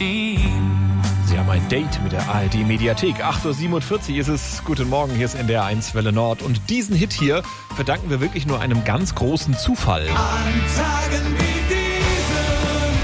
Sie haben ein Date mit der ARD-Mediathek. 8.47 Uhr ist es. Guten Morgen, hier ist NDR 1 Welle Nord. Und diesen Hit hier verdanken wir wirklich nur einem ganz großen Zufall. An Tagen wie diesen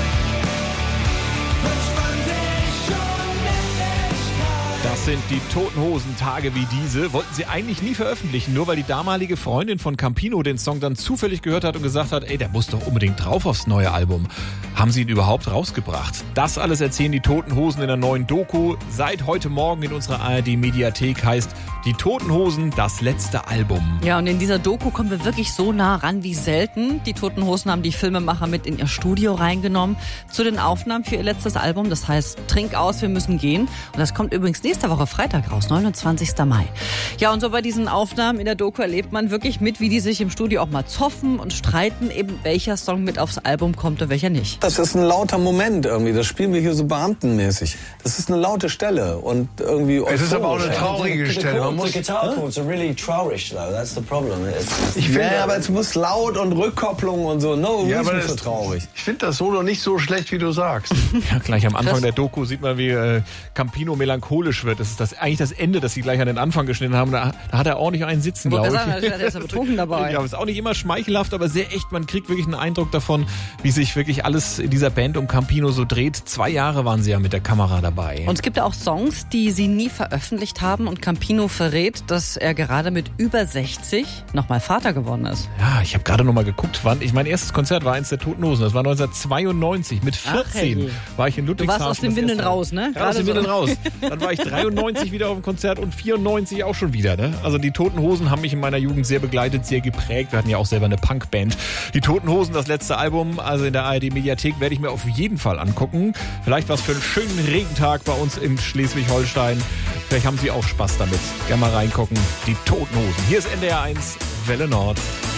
wünscht man sich schon Männlichkeit. Das sind die Toten Hosen, Tage wie diese. Wollten sie eigentlich nie veröffentlichen, nur weil die damalige Freundin von Campino den Song dann zufällig gehört hat und gesagt hat, ey, der muss doch unbedingt drauf aufs neue Album. Haben sie ihn überhaupt rausgebracht? Das alles erzählen die Toten Hosen in der neuen Doku. Seit heute Morgen in unserer ARD-Mediathek heißt Die Toten Hosen, das letzte Album. Ja, und in dieser Doku kommen wir wirklich so nah ran wie selten. Die Toten Hosen haben die Filmemacher mit in ihr Studio reingenommen zu den Aufnahmen für ihr letztes Album. Das heißt, Trink aus, wir müssen gehen. Und das kommt übrigens nächste Woche Freitag raus, 29. Mai. Ja, und so bei diesen Aufnahmen in der Doku erlebt man wirklich mit, wie die sich im Studio auch mal zoffen und streiten, eben welcher Song mit aufs Album kommt und welcher nicht. Das ist ein lauter Moment irgendwie. Das spielen wir hier so beamtenmäßig. Das ist eine laute Stelle und irgendwie. Es ist aber auch eine traurige Stelle. Man muss. The guitar chords are really traurig though. That's the problem. Ich finde, aber es muss laut und Rückkopplung und so. No, Ja, aber nicht so traurig. Ich finde das Solo nicht so schlecht, wie du sagst. Ja, gleich am Anfang der Doku sieht man, wie Campino melancholisch wird. Das ist eigentlich das Ende, das sie gleich an den Anfang geschnitten haben. Da hat er ordentlich einen sitzen, glaube ich. Der ist ja betrunken dabei. Ja, ist auch nicht immer schmeichelhaft, aber sehr echt. Man kriegt wirklich einen Eindruck davon, wie sich wirklich alles in dieser Band um Campino so dreht. 2 Jahre waren sie ja mit der Kamera dabei. Und es gibt ja auch Songs, die sie nie veröffentlicht haben. Und Campino verrät, dass er gerade mit über 60 nochmal Vater geworden ist. Ja, ich habe gerade noch mal geguckt, wann. Mein erstes Konzert war eins der Toten Hosen. Das war 1992. Mit 14 war ich in Du Ludwigshafen. warst aus den Windeln raus, ne? Ja, aus den Windeln raus. Dann war ich 93 wieder auf dem Konzert und 94 auch schon wieder. Ne? Also die Toten Hosen haben mich in meiner Jugend sehr begleitet, sehr geprägt. Wir hatten ja auch selber eine Punkband. Die Toten Hosen, das letzte Album, also in der ARD-Mediathek, werde ich mir auf jeden Fall angucken. Vielleicht was für einen schönen Regentag bei uns in Schleswig-Holstein. Vielleicht haben Sie auch Spaß damit. Gerne mal reingucken. Die Toten Hosen. Hier ist NDR 1 Welle Nord.